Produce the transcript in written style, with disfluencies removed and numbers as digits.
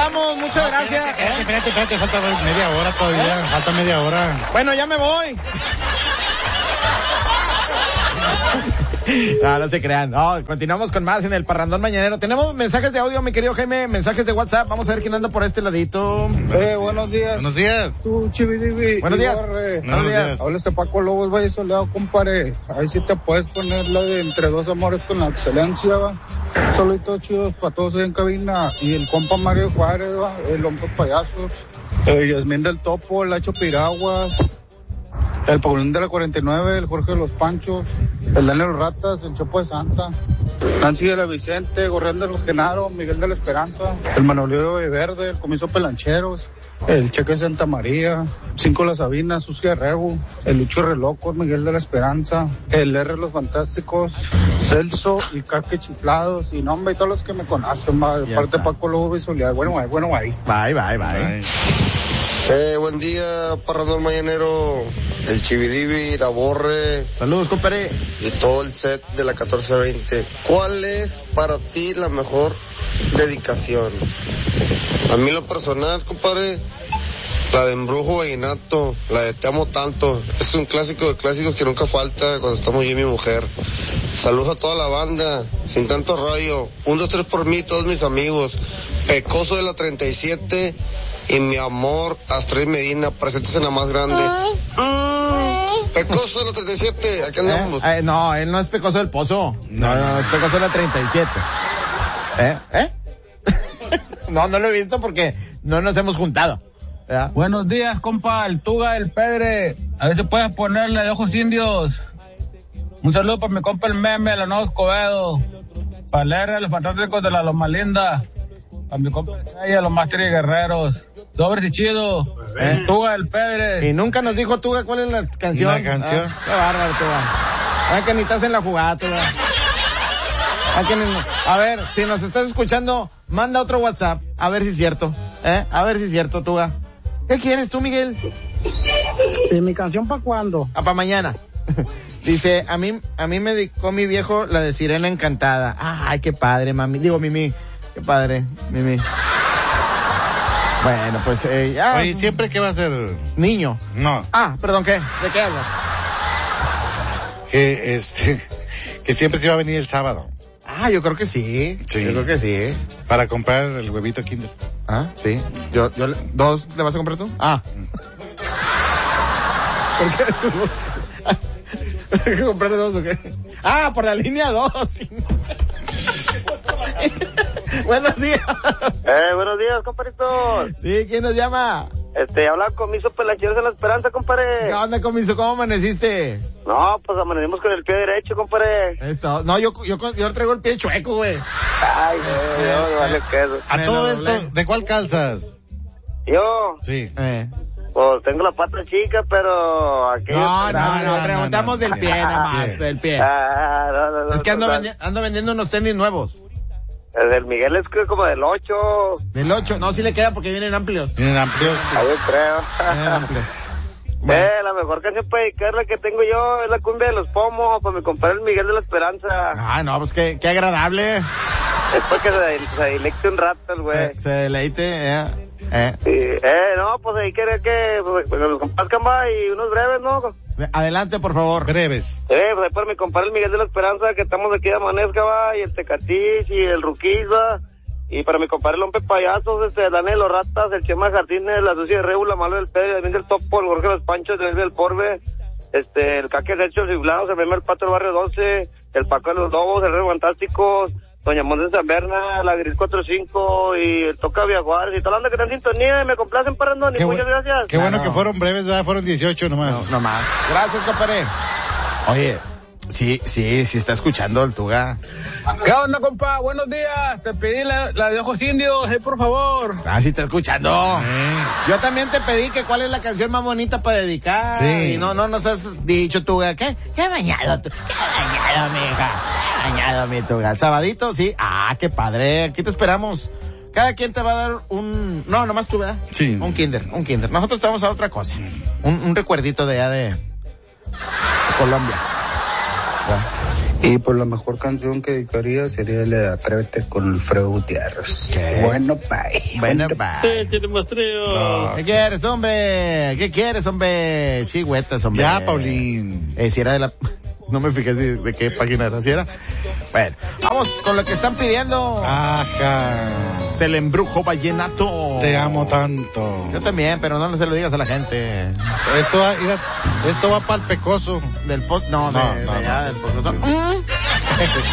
vamos, muchas gracias. Espérate, falta media hora todavía, falta media hora. Bueno, ya me voy. No se crean. No, continuamos con más en el Parrandón Mañanero. Tenemos mensajes de audio, mi querido Jaime, mensajes de WhatsApp. Vamos a ver quién anda por este ladito. Buenos días. Buenos días. Tú, Chividivi. Buenos días. Buenos días. Habla Paco Lobos, Valle Soleado, compadre. Ahí sí te puedes poner la de Entre Dos Amores con la Excelencia, va. Solitos chidos para todos ahí en cabina. Y el compa Mario Juárez, va. El hombre payasos. Yasmín del Topo, el Hacho Piraguas. El Paulín de la 49, el Jorge de los Panchos, el Daniel Ratas, el Chopo de Santa, Nancy de la Vicente, Gorrián de los Genaro, Miguel de la Esperanza, el Manolio de Verde, el Comiso Pelancheros, el Cheque Santa María, Cinco La Sabina, Sucia Regu, el Lucho Relocos, Miguel de la Esperanza, el R Los Fantásticos, Celso y Caque Chiflados, y nombre y todos los que me conocen, va, de parte de Paco Lobo y Soledad. Bueno, ahí. Bye. Buen día, Parrandón Mañanero, el Chividivi, la Borre. Saludos, compadre. Y todo el set de la 1420. ¿Cuál es para ti la mejor dedicación? A mí lo personal, compadre, la de Embrujo Vallenato, la de Te Amo Tanto. Es un clásico de clásicos que nunca falta cuando estamos yo y mi mujer. Saludos a toda la banda, sin tanto rollo. 1, 2, 3 por mí, todos mis amigos. Pecoso de la 37 y mi amor, Astrid Medina, presentes en la más grande. Pecoso de la 37, aquí andamos. No, él no es Pecoso del Pozo. No, es Pecoso de la 37. No lo he visto porque no nos hemos juntado. ¿Ya? Buenos días, compa, el Tuga, el Pedre. A ver si puedes ponerle de Ojos Indios. Un saludo para mi compa el Meme, la Nueva Escobedo. Para leer a los fantásticos de la Loma Linda. Para mi compa el los Máster y Guerreros. Sobres y chido. El Tuga, el Pedre. Y nunca nos dijo Tuga cuál es la canción. La canción. Qué bárbaro, Tuga. Que ni estás en la jugada, Tuga. A ver, si nos estás escuchando, manda otro WhatsApp. A ver si es cierto. A ver si es cierto, Tuga. ¿Qué quieres tú, Miguel? ¿Y mi canción para cuándo? Para mañana. Dice, a mí me dedicó mi viejo la de Sirena Encantada. Ay, qué padre, mami. Digo, Mimi. Qué padre, Mimi. Bueno, pues ya. Oye, ¿siempre qué va a ser? Niño. No. Perdón, ¿qué? ¿De qué hablas? Que siempre se va a venir el sábado. Yo creo que sí. Sí. Yo creo que sí. Para comprar el huevito Kinder. Sí. Yo, ¿2 le vas a comprar tú? ¿Por qué esos 2? ¿Hay que comprar 2 o qué? Por la línea 2. Buenos días. Buenos días, compadrito. Sí, ¿quién nos llama? Habla Comiso Pelancheros de la Esperanza, compadre. ¿Qué onda, Comiso? ¿Cómo amaneciste? No, pues amanecimos con el pie derecho, compadre. No, yo traigo el pie chueco, güey. Ay, no vale queso. A todo esto, ¿de cuál calzas? Yo. Sí. Pues tengo la pata chica, pero No, preguntamos del pie nada más, del pie. No, es que ando vendiendo unos tenis nuevos. El del Miguel es como del 8. Del 8, no, sí le queda porque vienen amplios. Vienen amplios. Ahí yo creo. Vienen amplios. Bueno. La mejor canción para dedicarla que tengo yo es la cumbia de los pomos, para mi compadre el Miguel de la Esperanza. No, pues qué agradable. Es para que se deleite un rato el güey. Se deleite, Sí, no, pues ahí quería que nos compartan y unos breves, ¿no? Adelante, por favor. Breves. Pues ahí para mi compadre el Miguel de la Esperanza, que estamos aquí de Amanezca, y el Tecatís, y el Ruquiz, y para mi compadre el Hombre Payasos, Daniel Los Ratas, el Chema Jardines, la Sucia de Rebu, la Malo del Pedro, el del Topo, el Jorge de los Panchos, el del Porbe, el Caque de Hechos y Blancos, el Primer Pato del Barrio 12, el Paco de los Lobos, el Rey Fantásticos, Doña Montes de San Berna, la Gris 45 y el Toca Viajuárez y toda la onda que está en sintonía y me complacen, Parrandón, y muchas gracias. Qué bueno que fueron breves, ¿verdad? Fueron 18 nomás. No más. Gracias, compadre. Oye, sí está escuchando el Tuga. ¿Qué onda, compa? Buenos días. Te pedí la de Ojos Indios, por favor. Sí está escuchando. Yo también te pedí que cuál es la canción más bonita para dedicar. Sí. Y no nos has dicho, Tuga. ¿Qué bañado, tú? ¿Qué bañado, mija? ¿Qué bañado, mi Tuga? El sabadito, sí. Qué padre. Aquí te esperamos. Cada quien te va a dar un... No, nomás tú, ¿verdad? Sí. Un kinder. Nosotros te vamos a dar otra cosa. Un recuerdito de allá de Colombia. Y pues la mejor canción que dedicaría sería la de Atrévete con Alfredo Gutiérrez. ¿Qué? Bueno, bye. Bueno, bye. Sí, tiene muestreo. No. ¿Qué quieres, hombre? ¿Qué quieres, hombre? Chigüetas, hombre. Ya, Paulín. Si era de la... No me fijé de qué página era. ¿Si era? Bueno, vamos con lo que están pidiendo. Ajá. El embrujo vallenato. Te amo tanto. Yo también, pero no se lo digas a la gente. Esto va para el pecoso. Del post... No, No, de no, allá, no. del post...